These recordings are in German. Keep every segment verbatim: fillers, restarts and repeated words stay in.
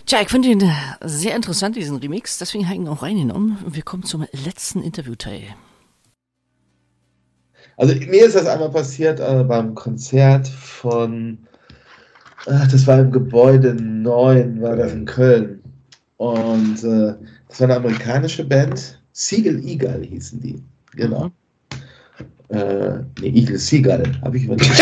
Tja, ich finde ihn sehr interessant, diesen Remix. Deswegen habe ich ihn auch reingenommen. Und wir kommen zum letzten Interviewteil. Also mir ist das einmal passiert äh, beim Konzert von, ach, das war im Gebäude neun, war das in Köln. Und äh, das war eine amerikanische Band, Seagull Eagle hießen die. Genau. Mhm. Äh, nee, Eagle Seagull, habe ich überlegt.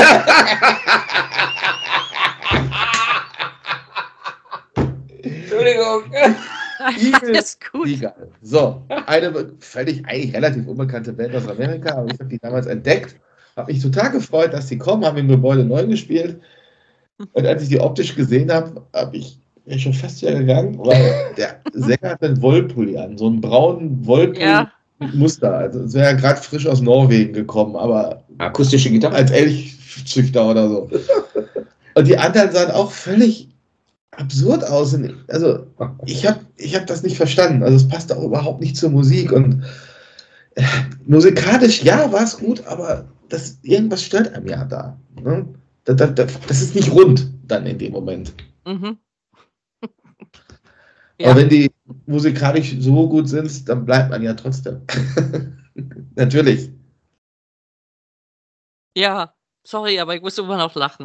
Entschuldigung. Eagle, das ist gut. Eagle. So, eine völlig eigentlich relativ unbekannte Band aus Amerika, aber ich habe die damals entdeckt, habe mich total gefreut, dass die kommen, haben im Gebäude neun gespielt. Und als ich die optisch gesehen habe, habe ich bin schon fast wieder gegangen, weil der Sänger hat einen Wollpulli an, so einen braunen Wollpulli ja. mit Muster. Also es wäre ja gerade frisch aus Norwegen gekommen, aber akustische Gitarre als Elchzüchter oder so. Und die anderen sahen auch völlig absurd aus. Also ich habe ich hab das nicht verstanden. Also es passt auch überhaupt nicht zur Musik. Und äh, musikalisch, ja, war es gut, aber das, irgendwas stört einem ja da. Ne? Das, das, das ist nicht rund dann in dem Moment. Mhm. Ja. Aber wenn die musikalisch so gut sind, dann bleibt man ja trotzdem. Natürlich. Ja, sorry, aber ich muss immer noch lachen.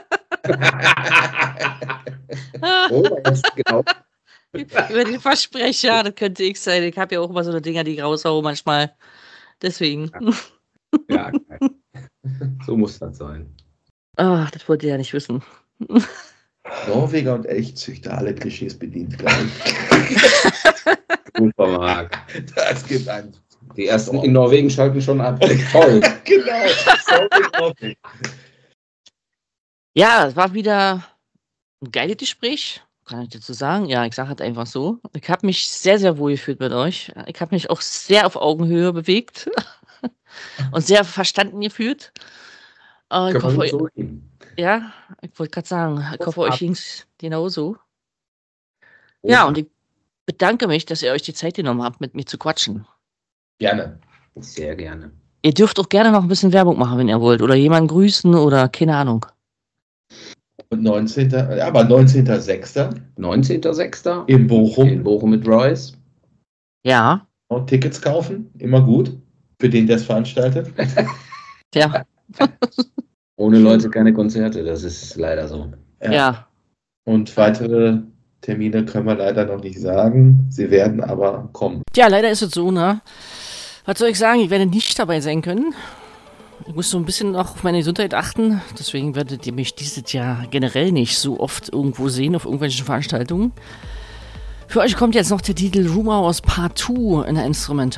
oh, genau. Über den Versprecher, das könnte ich sein. Ich habe ja auch immer so eine Dinger, die ich raushaue manchmal. Deswegen. Ja, so muss das sein. Ach, das wollt ihr ja nicht wissen. Norweger und Elchzüchter, alle Klischees bedient, glaube ich. Super, Marc. Das gibt einen. Die ersten in Norwegen schalten schon ab. Toll. Genau. Ja, es war wieder ein geiles Gespräch. Kann ich dazu sagen? Ja, ich sage halt einfach so. Ich habe mich sehr, sehr wohl gefühlt mit euch. Ich habe mich auch sehr auf Augenhöhe bewegt und sehr verstanden gefühlt. Äh, ich hoffe, so ja, ich wollte gerade sagen, ich hoffe, euch ging es genauso. Oh. Ja, und ich bedanke mich, dass ihr euch die Zeit genommen habt, mit mir zu quatschen. Gerne. Sehr gerne. Ihr dürft auch gerne noch ein bisschen Werbung machen, wenn ihr wollt. Oder jemanden grüßen oder keine Ahnung. Und neunzehnten Ja, aber neunzehnten sechsten neunzehnten sechsten In Bochum. In Bochum mit Royce. Ja. Und Tickets kaufen, immer gut. Für den, der es veranstaltet. Ja. Ohne Leute keine Konzerte, das ist leider so. Ja. ja. Und weitere Termine können wir leider noch nicht sagen. Sie werden aber kommen. Ja, leider ist es so, ne? Was soll ich sagen? Ich werde nicht dabei sein können. Ich muss so ein bisschen auch auf meine Gesundheit achten. Deswegen werdet ihr mich dieses Jahr generell nicht so oft irgendwo sehen, auf irgendwelchen Veranstaltungen. Für euch kommt jetzt noch der Titel Rumor aus Part zwei in der Instrumental.